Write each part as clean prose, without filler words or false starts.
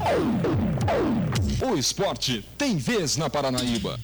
O esporte tem vez na Paranaíba.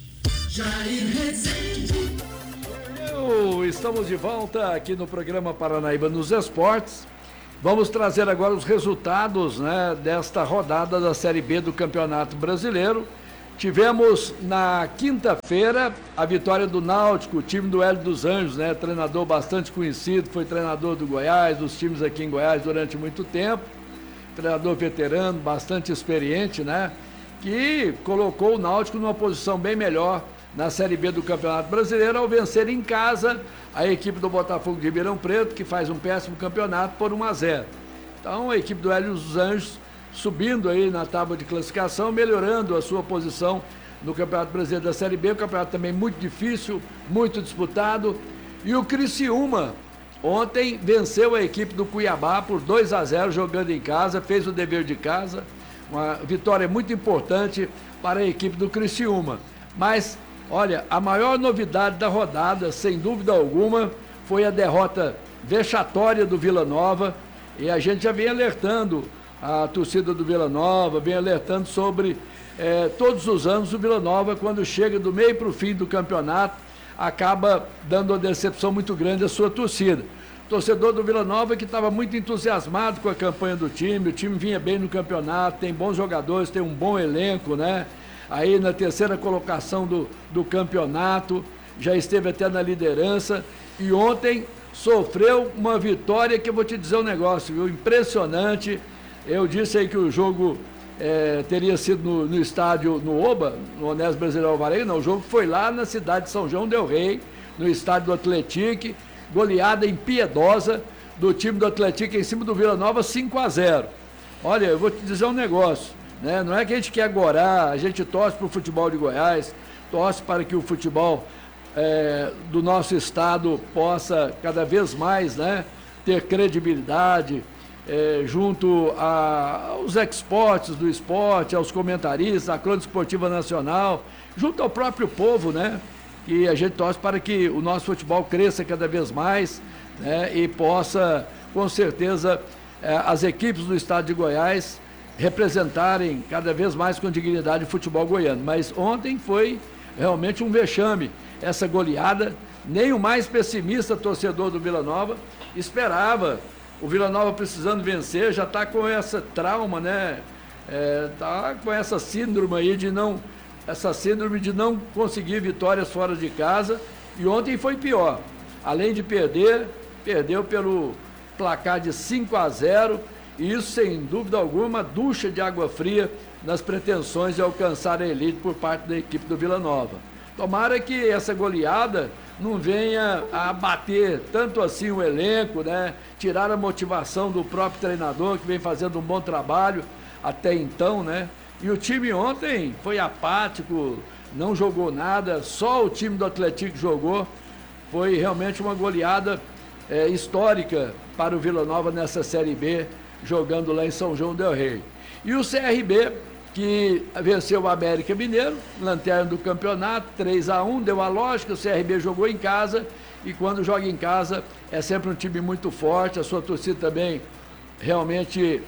Estamos de volta aqui no programa Paranaíba nos Esportes. Vamos trazer agora os resultados, né, desta rodada da Série B do Campeonato Brasileiro. Tivemos na quinta-feira a vitória do Náutico, o time do Hélio dos Anjos, né, treinador bastante conhecido, foi treinador do Goiás, dos times aqui em Goiás durante muito tempo. Treinador veterano, bastante experiente, né, que colocou o Náutico numa posição bem melhor na Série B do Campeonato Brasileiro ao vencer em casa a equipe do Botafogo de Ribeirão Preto, que faz um péssimo campeonato, por 1-0. Então a equipe do Hélio dos Anjos subindo aí na tábua de classificação, melhorando a sua posição no Campeonato Brasileiro da Série B, um campeonato também muito difícil, muito disputado. E o Criciúma ontem venceu a equipe do Cuiabá por 2-0, jogando em casa, fez o dever de casa, uma vitória muito importante para a equipe do Criciúma. Mas olha, a maior novidade da rodada, sem dúvida alguma, foi a derrota vexatória do Vila Nova, e a gente já vem alertando a torcida do Vila Nova, vem alertando sobre todos os anos o Vila Nova, quando chega do meio para o fim do campeonato, acaba dando uma decepção muito grande à sua torcida. O torcedor do Vila Nova que estava muito entusiasmado com a campanha do time, o time vinha bem no campeonato, tem bons jogadores, tem um bom elenco, né? Aí na terceira colocação do campeonato, já esteve até na liderança, e ontem sofreu uma vitória que eu vou te dizer um negócio, viu? Impressionante. Eu disse aí que o jogo teria sido no estádio, no Oba, no Onésio Brasileiro Alvarenga. Não, o jogo foi lá na cidade de São João del Rei, no estádio do Atlético, goleada impiedosa do time do Atlético em cima do Vila Nova, 5-0. Olha, eu vou te dizer um negócio, né? Não é que a gente quer agorar, a gente torce para o futebol de Goiás, torce para que o futebol do nosso estado possa cada vez mais, né, ter credibilidade junto aos experts do esporte, aos comentaristas, à crônica esportiva nacional, junto ao próprio povo, né? E a gente torce para que o nosso futebol cresça cada vez mais, né, e possa, com certeza, as equipes do estado de Goiás representarem cada vez mais com dignidade o futebol goiano. Mas ontem foi realmente um vexame essa goleada. Nem o mais pessimista torcedor do Vila Nova esperava o Vila Nova precisando vencer, já está com essa trauma, né? Está com essa síndrome aí de não conseguir vitórias fora de casa, e ontem foi pior. Além de perdeu pelo placar de 5-0, e isso, sem dúvida alguma, ducha de água fria nas pretensões de alcançar a elite por parte da equipe do Vila Nova. Tomara que essa goleada não venha a abater tanto assim o elenco, né? Tirar a motivação do próprio treinador, que vem fazendo um bom trabalho até então, né? E o time ontem foi apático, não jogou nada, só o time do Atlético jogou. Foi realmente uma goleada histórica para o Vila Nova nessa Série B, jogando lá em São João del Rei. E o CRB, que venceu o América Mineiro, lanterna do campeonato, 3-1, deu a lógica. O CRB jogou em casa, e quando joga em casa é sempre um time muito forte. A sua torcida também realmente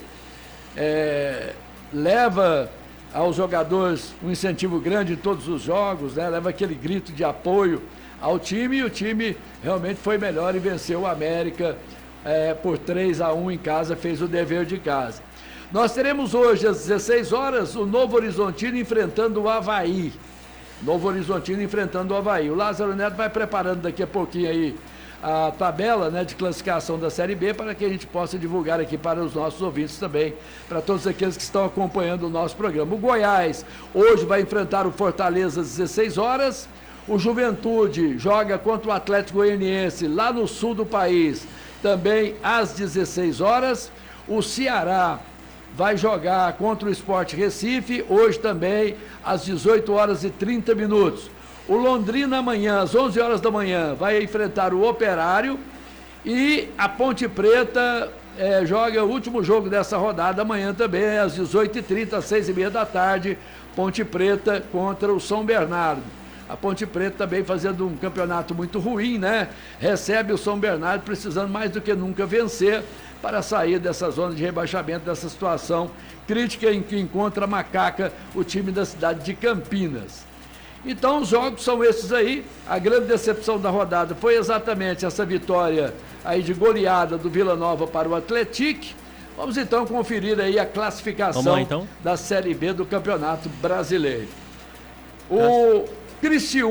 leva aos jogadores um incentivo grande em todos os jogos, né? Leva aquele grito de apoio ao time, e o time realmente foi melhor e venceu o América por 3-1 em casa, fez o dever de casa. Nós teremos hoje, às 16 horas, o Novo Horizontino enfrentando o Avaí. Novo Horizontino enfrentando o Avaí. O Lázaro Neto vai preparando daqui a pouquinho aí a tabela, né, de classificação da Série B, para que a gente possa divulgar aqui para os nossos ouvintes também, para todos aqueles que estão acompanhando o nosso programa. O Goiás hoje vai enfrentar o Fortaleza às 16 horas. O Juventude joga contra o Atlético Goianiense lá no sul do país, também às 16 horas. O Ceará vai jogar contra o Sport Recife, hoje também, às 18 horas e 30 minutos. O Londrina amanhã, às 11 horas da manhã, vai enfrentar o Operário, e a Ponte Preta joga o último jogo dessa rodada amanhã também, às 18h30, às 6h30 da tarde, Ponte Preta contra o São Bernardo. A Ponte Preta também fazendo um campeonato muito ruim, né? Recebe o São Bernardo precisando mais do que nunca vencer para sair dessa zona de rebaixamento, dessa situação crítica em que encontra a Macaca, o time da cidade de Campinas. Então os jogos são esses aí. A grande decepção da rodada foi exatamente essa vitória aí de goleada do Vila Nova para o Atlético. Vamos então conferir aí a classificação da Série B do Campeonato Brasileiro. O Criciúma